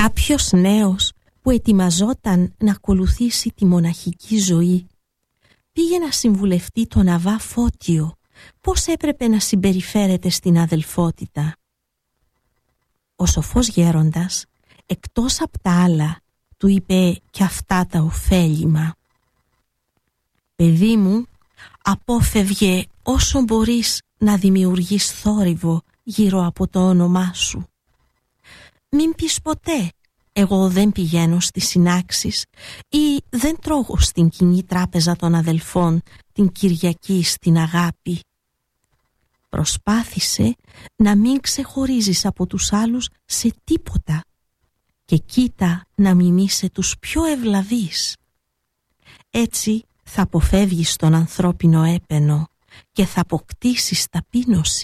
Κάποιος νέος που ετοιμαζόταν να ακολουθήσει τη μοναχική ζωή πήγε να συμβουλευτεί τον Αβά Φώτιο πώς έπρεπε να συμπεριφέρεται στην αδελφότητα. Ο σοφός γέροντας, εκτός απ' τα άλλα, του είπε και αυτά τα ωφέλιμα. «Παιδί μου, απόφευγε όσο μπορείς να δημιουργείς θόρυβο γύρω από το όνομά σου. Μην πεις ποτέ «εγώ δεν πηγαίνω στις συνάξεις» ή «δεν τρώγω στην κοινή τράπεζα των αδελφών την Κυριακή στην αγάπη». Προσπάθησε να μην ξεχωρίζεις από τους άλλους σε τίποτα και κοίτα να μιμείσαι τους πιο ευλαβείς. Έτσι θα αποφεύγεις τον ανθρώπινο έπαινο και θα αποκτήσεις ταπείνωση.